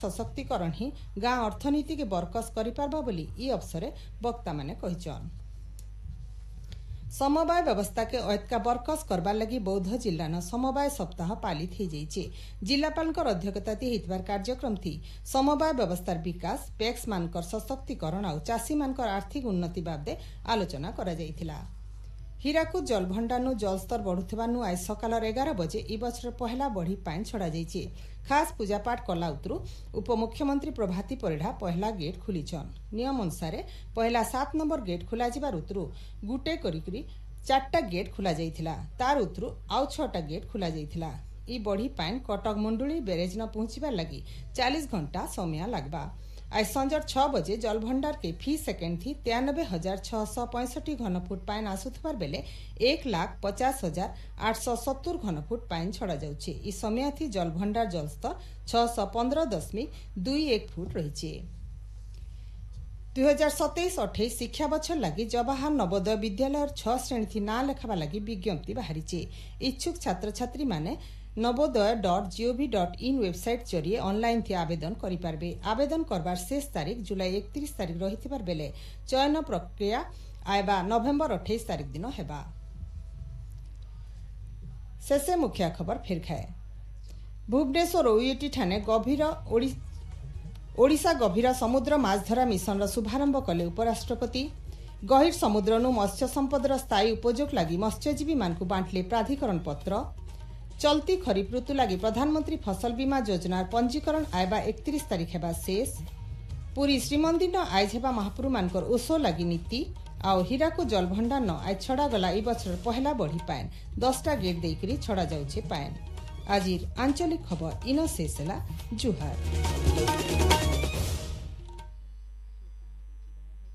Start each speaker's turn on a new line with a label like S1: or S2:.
S1: सशक्तिकरण ही गाँ अर्थनीति के बरकस करिपारबा बोली ई अवसर वक्ता माने कहिछन। समवाय व्यवस्था के ऐतका बरकस करबार लगी बौद्ध जिल्ला न समवाय सप्ताह पालित हो जाइए। जिलापाल अध्यक्षता होइतबार कार्यक्रम थी समवाय व्यवस्थार विकास पैक्स मानकर सशक्तिकरण और चाषी मानकर आर्थिक उन्नति बाबदे आलोचना करा जाइथिला। हीराकुद जलभंडार जलस्तर बढ़ुथिबानु आज सकाल 11 बजे ई बछर पहला बढ़ी पानी छड़ा जाइए। खास पूजापाठ कला उतरु उपमुख्यमंत्री प्रभाती परिड़ा पहला गेट खुलीछन। नियम अनुसार पहला 7 नंबर गेट खुला जिबार उतरु गुटे करी 4टा गेट खुला जाइथिला। तार उतरु आउ 6टा गेट खुला जाइथिला। ई बढ़ी पानी कटक मुंडुली बैरेज न पहुंचबार लगी 40 घंटा समय लागबा। आज संजर 6 बजे जलभंडार के फी सेकेंड थी 93,665 घनफुट पानी आसुथबार बेले 1,50,870 घनफुट पानी छड़ा जाउछे। ई समय थी जलभंडार जलस्तर 615.21 फुट रही। 2027-28 शिक्षा बछर लगी जवाहर नवोदय विद्यालय 6 श्रेणी थी ना लेखाबा लगी विज्ञप्ति बाहरी। इच्छुक छात्र छात्री माने navodaya.gov.in वेबसाइट जरिए ऑनलाइन थी आवेदन करिपारबे। आवेदन करबार शेष तारीख जुलाई 31 तारीख रहिथिबार बेले चयन प्रक्रिया आयबा नवेम्बर 28 तारीख दिन हेबा। शेषे मुख्य खबर फिर खाए। भुवनेश्वर ओयूटी ठाणे गभीर ओडिशा गभीर समुद्र माछधरा मिशन शुभारंभ कले उपराष्ट्रपति। गहीर समुद्रनु मत्स्य संपदर स्थायी उपयोग लगी मत्स्यजीवी मानकु बांटले प्राधिकरण पत्र। चलती खरीफ ऋतु लगी प्रधानमंत्री फसल बीमा योजनार पंजीकरण आयबा 31 तारीख हेबा शेष। पुरी श्रीमंदिर आइज हेबा महाप्रभु मानकर ओसो लगी नीति आउ हीराकुद जलभंडार आज छड़ा गला ई बछर पहला बढ़ी पाएन 10टा गेट देकरी छड़ा जाउछे पाएन। आजिर आंचलिक खबर इन शेष ହେଲା। जुहार।